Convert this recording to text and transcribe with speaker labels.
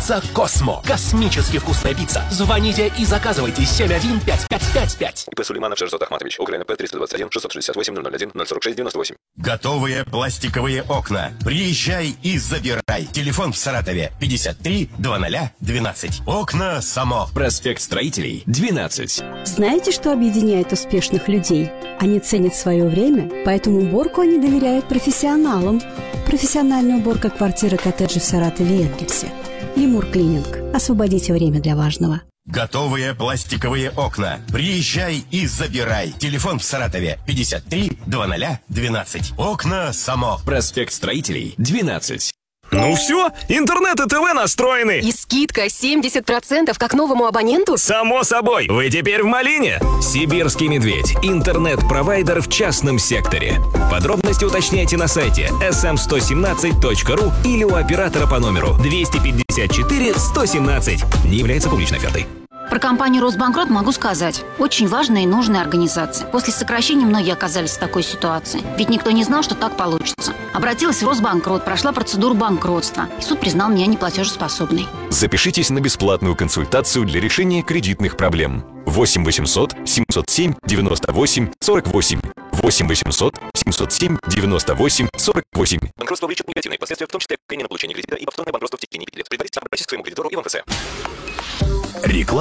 Speaker 1: Пицца Космо. Космически вкусная пицца. Звоните и заказывайте 7155555.
Speaker 2: ИП Сулейманов Шерзот Ахматович. Украина П 321 668 001 046 98.
Speaker 3: Готовые пластиковые окна. Приезжай и забирай. Телефон в Саратове 53 00 12. Окна Само.
Speaker 4: Проспект Строителей, 12.
Speaker 5: Знаете, что объединяет успешных людей? Они ценят свое время, поэтому уборку они доверяют профессионалам. Профессиональная уборка квартиры, коттеджей в Саратове и Энгельсе. Лемур Клининг. Освободите время для важного.
Speaker 3: Готовые пластиковые окна. Приезжай и забирай. Телефон в Саратове 53 00 12. Окна Само.
Speaker 4: Проспект Строителей, 12.
Speaker 6: Ну все, интернет и ТВ настроены.
Speaker 7: И скидка 70% как новому абоненту?
Speaker 6: Само собой, вы теперь в малине.
Speaker 4: Сибирский медведь. Интернет-провайдер в частном секторе. Подробности уточняйте на сайте sm117.ru или у оператора по номеру 254 117. Не является публичной офертой.
Speaker 8: Про компанию «Росбанкрот» могу сказать. Очень важная и нужная организация. После сокращения многие оказались в такой ситуации. Ведь никто не знал, что так получится. Обратилась в Росбанкрот, прошла процедуру банкротства. И суд признал меня неплатежеспособной.
Speaker 9: Запишитесь на бесплатную консультацию для решения кредитных проблем. 8 800 707 98 48. 8 800 707 98 48.
Speaker 2: Банкротство влечет негативные последствия, в том числе обвинение на получение кредита и повторное банкротство в течение 5 лет. Предварительно обратитесь к своему кредитору и в МФЦ.
Speaker 1: Реклама.